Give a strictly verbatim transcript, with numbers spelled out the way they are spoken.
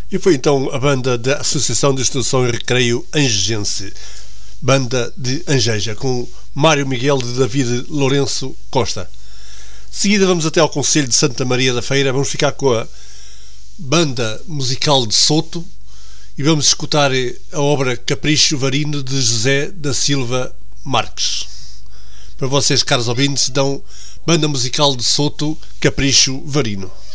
E foi então a banda da Associação de Instrução e Recreio Angegense, banda de Angeja, com Mário Miguel de David Lourenço Costa. De seguida vamos até ao Concelho de Santa Maria da Feira, vamos ficar com a banda musical de Soto e vamos escutar a obra Capricho Varino de José da Silva Marques. Para vocês, caros ouvintes, dão banda musical de Soto, Capricho Varino.